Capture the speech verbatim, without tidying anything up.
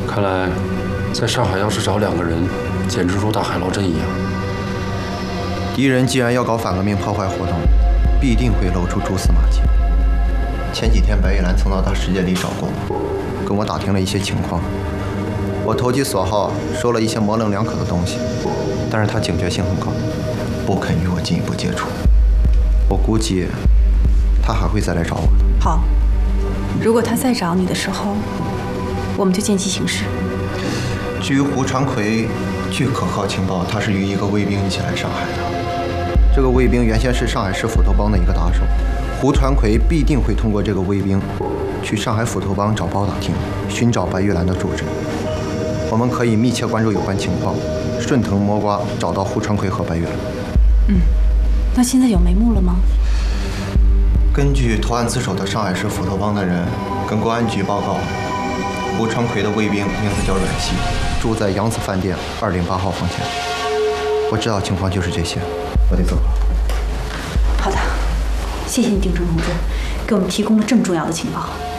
看来，在上海要是找两个人，简直如打海捞针一样。 敌人既然要搞反革命破坏活动，必定会露出蛛丝马迹。前几天白玉兰曾到大世界里找过我，跟我打听了一些情况。我投其所好，说了一些模棱两可的东西，但是他警觉性很高，不肯与我进一步接触。我估计他还会再来找我的。 好，如果他再找你的时候，我们就见机行事。 至于胡传魁，据可靠情报，他是与一个卫兵一起来上海的。这个卫兵原先是上海市斧头帮的一个打手，胡传魁必定会通过这个卫兵去上海斧头帮找包打听，寻找白玉兰的住址。我们可以密切关注有关情况，顺藤摸瓜找到胡传魁和白玉兰。 嗯，那现在有眉目了吗？ 根据投案自首的上海市斧头帮的人跟公安局报告，胡传魁的卫兵名字叫阮熙，住在扬子饭店二零八号房间。我知道情况就是这些，我得走了。 好的，谢谢你，丁正同志，给我们提供了这么重要的情报。